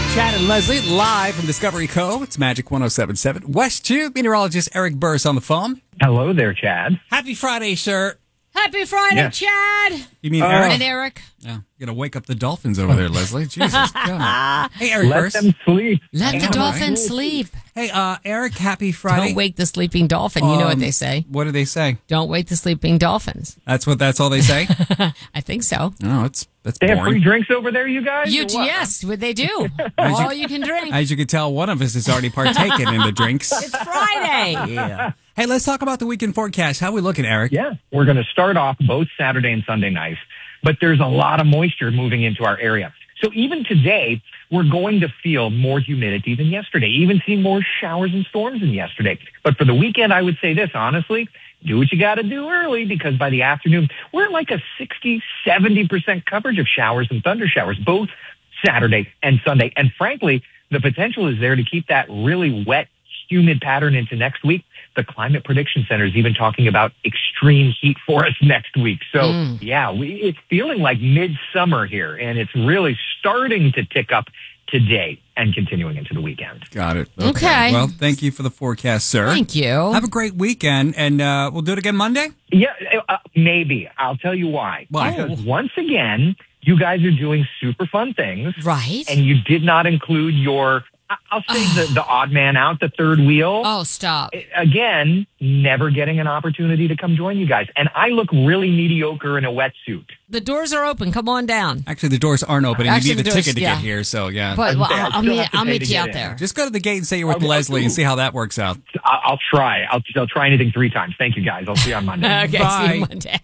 Chad and Leslie live from Discovery Cove. It's Magic 107.7. West 2, meteorologist Eric Burris on the phone. Hello there, Chad. Happy Friday, sir. Happy Friday, Yes. Chad. You mean Eric? And Eric. Yeah, you're going to wake up the dolphins over there, Leslie. Jesus God. Hey, Eric Let Burris. them sleep. Let Yeah, the dolphin right. sleep. Hey, Eric, happy Friday. Don't wake the sleeping dolphin. You know what they say. What do they say? Don't wake the sleeping dolphins. That's all they say? I think so. No, that's They have free boring. drinks over there, you guys? or what? Yes, what they do. All you can drink. As you can tell, one of us has already partaken in the drinks. It's Friday. Yeah. Hey, let's talk about the weekend forecast. How are we looking, Eric? Yeah, we're going to start off both Saturday and Sunday nights, but there's a lot of moisture moving into our area. So even today, we're going to feel more humidity than yesterday, even see more showers and storms than yesterday. But for the weekend, I would say this, honestly, do what you got to do early, because by the afternoon, we're at like a 60-70% coverage of showers and thunder showers, both Saturday and Sunday. And frankly, the potential is there to keep that really wet, humid pattern into next week. The Climate Prediction Center is even talking about extreme heat for us next week. So, yeah, it's feeling like midsummer here, and it's really starting to tick up today and continuing into the weekend. Got it. Okay. Well, thank you for the forecast, sir. Thank you. Have a great weekend, and we'll do it again Monday? Yeah, maybe. I'll tell you why. Why? Because once again, you guys are doing super fun things. Right. And you did not include your, I'll say the odd man out, the third wheel. Oh, stop. Again, never getting an opportunity to come join you guys. And I look really mediocre in a wetsuit. The doors are open. Come on down. Actually, the doors aren't open, and Actually, you need the a doors- ticket to yeah. get here, so yeah. But well, I I'll still have to I'll pay meet to you get out in. there. Just go to the gate and say you're with Okay, Leslie and cool. see how that works out. I'll try. I'll try anything 3 times. Thank you, guys. I'll see you on Monday. Okay, Bye. see you Monday.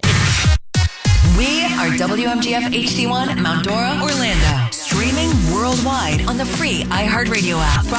We are WMGF HD1 Mount Dora, Orlando. Streaming worldwide on the free iHeartRadio app.